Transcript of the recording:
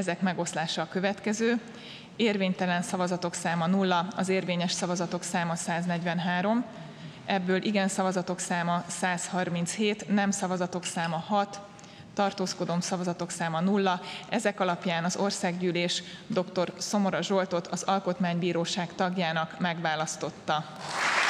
Ezek megoszlása a következő. Érvénytelen szavazatok száma 0, az érvényes szavazatok száma 143, ebből igen szavazatok száma 137, nem szavazatok száma 6, tartózkodó szavazatok száma 0. Ezek alapján az Országgyűlés dr. Szomora Zsoltot az Alkotmánybíróság tagjának megválasztotta.